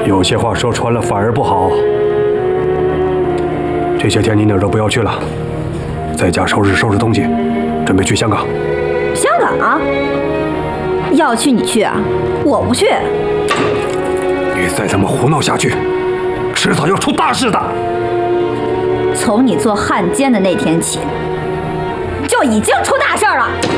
有些话说穿了反而不好。这些天你哪儿都不要去了，在家收拾收拾东西，准备去香港。 香港啊？要去你去啊，我不去。 你再这么胡闹下去，迟早要出大事的。 从你做汉奸的那天起，就已经出大事了。